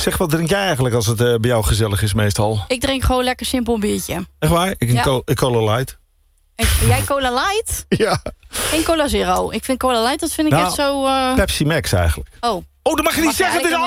Zeg, wat drink jij eigenlijk als het bij jou gezellig is meestal? Ik drink gewoon lekker simpel een biertje. Echt waar? Ik Cola Light. Jij Cola Light? Ja. Geen Cola Zero. Ik vind Cola Light, dat vind ik echt zo... Pepsi Max eigenlijk. Oh. Oh, dat mag je niet zeggen!